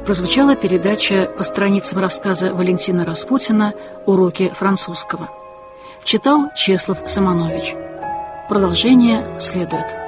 прозвучала передача по страницам рассказа Валентина Распутина «Уроки французского». Читал Чеслов Самонович. Продолжение следует.